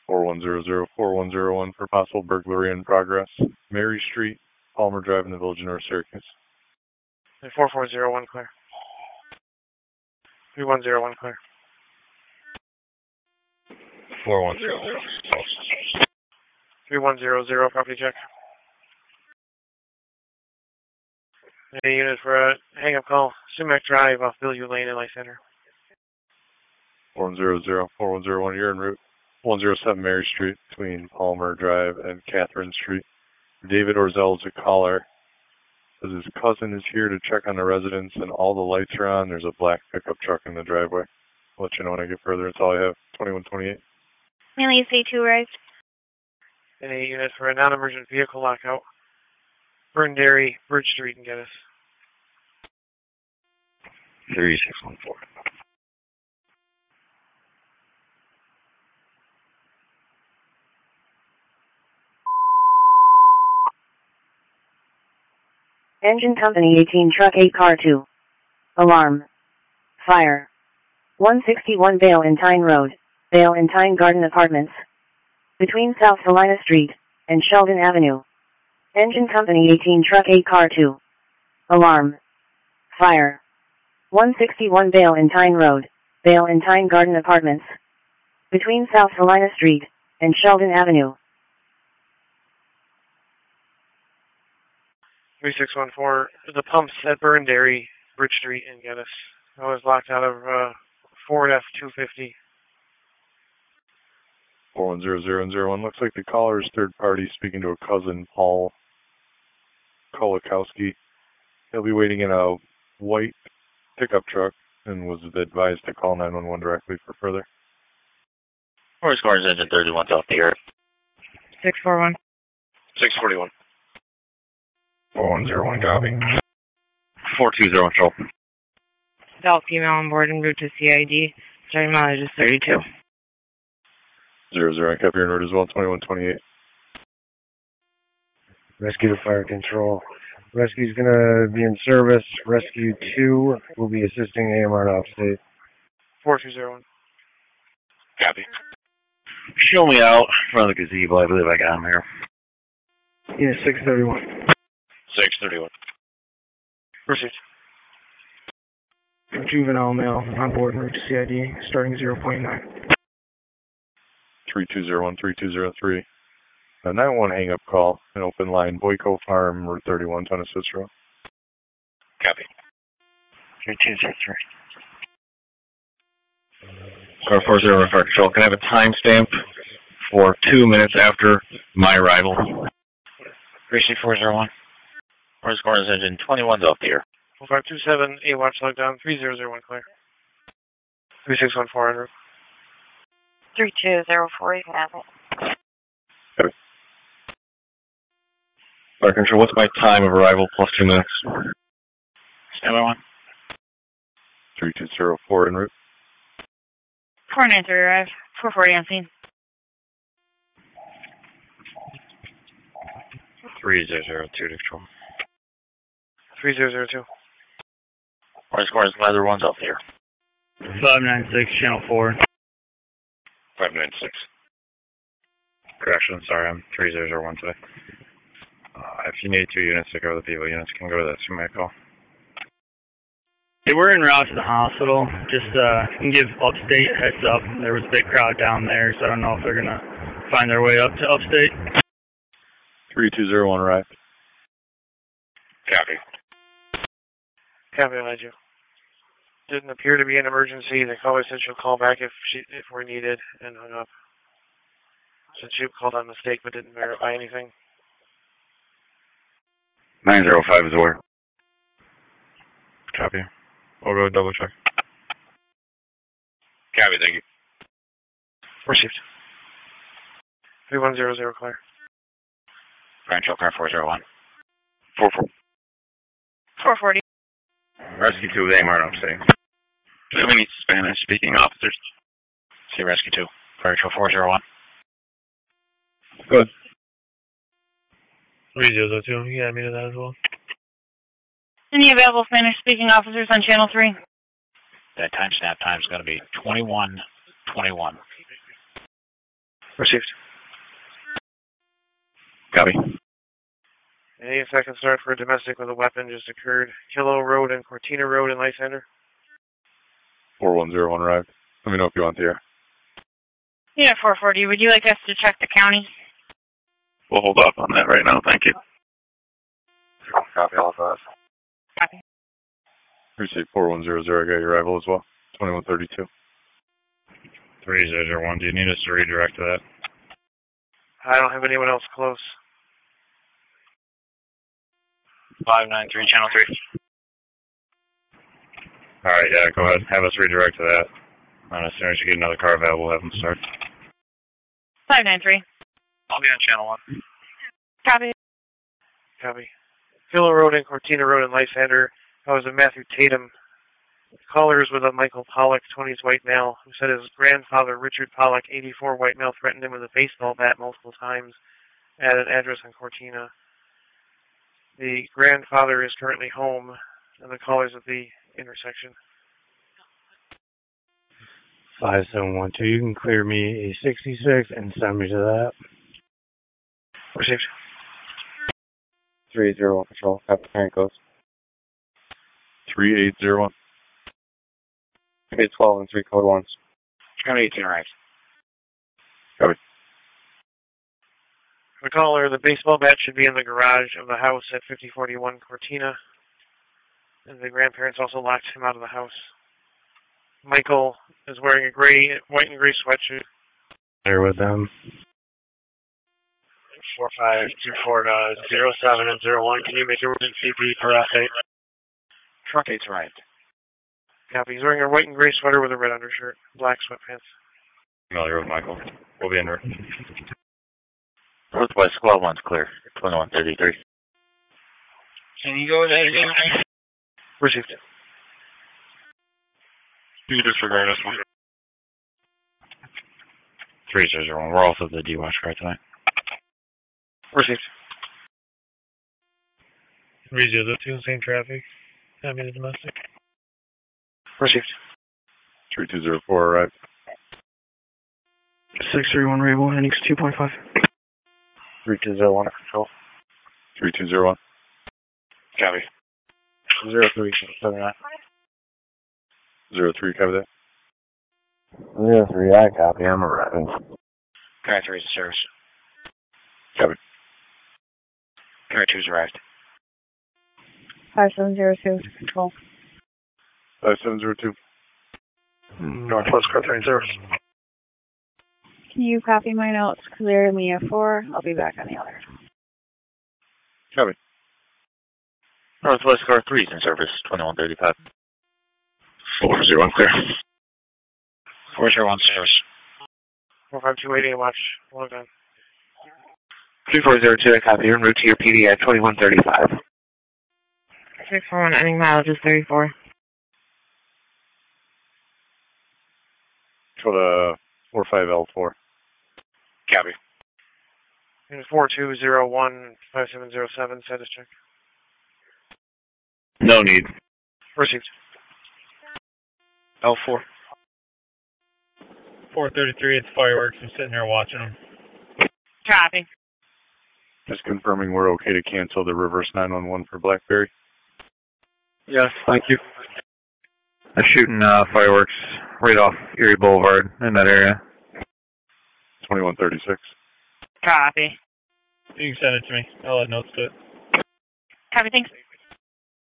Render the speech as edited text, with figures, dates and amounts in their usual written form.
4100-4101 for possible burglary in progress. Mary Street, Palmer Drive in the Village of North Syracuse. 4401 clear. 3101 clear. 4100. 3100 property check. Any unit for a hang-up call. Sumac Drive off Bellevue Lane in Lysander. 4100-4101, you're en route. 107 Mary Street between Palmer Drive and Catherine Street. David Orzel is a caller. Says his cousin is here to check on the residence and all the lights are on. There's a black pickup truck in the driveway. I'll let you know when I get further. That's all I have. 2128. Mainly C2 arrived. Any unit for a non-emergent vehicle lockout. Burnderry, Bridge Street in Geddes. 3614. Engine Company 18 Truck 8 Car 2. Alarm. Fire. 161 Bale and Tyne Road, Bale and Tyne Garden Apartments. Between South Salina Street and Sheldon Avenue. Engine Company 18 Truck 8 Car 2. Alarm. Fire. 161 Bale and Tyne Road, Bale and Tyne Garden Apartments. Between South Salina Street and Sheldon Avenue. 3614, the pumps at Burnderry, Bridge Street in Geddes. I was locked out of Ford F-250. 410001. Looks like the caller is third party speaking to a cousin, Paul Kolakowski. He'll be waiting in a white pickup truck and was advised to call 911 directly for further. Forest Gardens Engine 31 off the air. 641. 641. 4101 copy. 420 control. Adult female on board en route to CID. Starting mileage is 32. 00, I copy your note as well, 2128. Rescue to fire control. Rescue's going to be in service. Rescue 2 will be assisting AMR to upstate. 4201. Copy. Show me out in front of the gazebo. I believe I got him here. Yeah, 631. 631. Proceed. Juvenile male on board en route to CID, starting 0.9. 3201-3203. A 911 hang-up call, an open line, Boyko Farm, Route 31, Tunnel Cicero. Copy. 3203. Car 40 fire control. Can I have a timestamp for 2 minutes after my arrival? 3401. Forest Gardens Engine 21's off the air. 4527, A watch log down, 3001 clear. 3614 en route. 3204, you can have it. Copy. Fire control, what's my time of arrival plus 2 minutes? Standby 1. 3204 en route. 493 arrived. 440 on scene. 3002 to control. 3002. Forest Gardens Leather 1's off the air. 596, channel 4. 596. Correction, sorry, I'm 3001 today. If you need 2 units to go to the PO units, can go to that Sumac call. Hey, we're en route to the hospital. Just can give upstate a heads up. There was a big crowd down there, so I don't know if they're going to find their way up to upstate. 3201 arrived. Copy. Copy, I you. Didn't appear to be an emergency. The caller said she'll call back if we're needed, and hung up. Since she called on mistake but didn't verify anything. 905 is aware. Copy. We'll go double check. Copy, thank you. Received. 3100 clear. Branch car 401. 440. Rescue 2 with AMR upstate. Do we have any Spanish-speaking officers? See Rescue 2. Fire Control 401. Good. 3002, yeah, I mean that as well. Any available Spanish-speaking officers on channel 3? That time snap time is going to be 21:21. Received. Copy. Any second start for a domestic with a weapon just occurred. Kilo Road and Cortina Road in Lysander. 4101 arrived. Let me know if you want the air. Yeah, 440. Would you like us to check the county? We'll hold off on that right now. Thank you. Copy all of us. Copy. Receive 4100. I got your arrival as well. 2132. 3001. Do you need us to redirect to that? I don't have anyone else close. 593, channel 3. All right, yeah, go ahead. Have us redirect to that. And as soon as you get another car available, we'll have them start. 593. I'll be on channel 1. Copy. Copy. Kilo Road and Cortina Road in Lysander. I was a Matthew Tatum. Caller is with a Michael Pollock, 20s white male, who said his grandfather, Richard Pollock, 84 white male, threatened him with a baseball bat multiple times at an address in Cortina. The grandfather is currently home, and the caller's at the intersection. 5712. You can clear me a 66 and send me to that. Received. 301 Patrol. Captain Coast. 3801. 12 and 3 code 1s. County 18 arrived. Copy. The caller, the baseball bat should be in the garage of the house at 5041 Cortina. And the grandparents also locked him out of the house. Michael is wearing a white and gray sweatshirt. There with them. 4524 07 and 01. Can you make emergency CP per update? Truck 8's arrived. Copy. He's wearing a white and gray sweater with a red undershirt, black sweatpants. Familiar with Michael. We'll be in route. Northwest Squad 1's clear. 2133. Can you go ahead again? Received. You can disregard us one. 3001. We're also at the D-Watch car tonight. Received. 302, same traffic. I'm in the domestic. Received. 3204 arrived. 631 Rainbow, Henix 2.5. 3201 Control. 3201. Copy. 0379. 03, copy that. 03, I copy. I'm arriving. Car 3 is in service. Copy. Car 2's arrived. 5702 Control. 5702. Northwest Car 3 in service. Can you copy my notes? Clear me a 4. I'll be back on the other. Copy. Northwest Car 3 is in service. 2135. 401 clear. 401 service. 45280 and watch. Hold on. 3402, I copy. You're en route to your PD at 2135. 641, ending mileage is 34. Go to 45L4. Copy. And 4201 5707, status check. No need. Received. L4. 433, it's fireworks. I'm sitting here watching them. Copy. Just confirming we're okay to cancel the reverse 911 for Blackberry. Yes, thank you. I'm shooting fireworks right off Erie Boulevard in that area. 2136. Copy. You can send it to me. I'll add notes to it. Copy, thanks.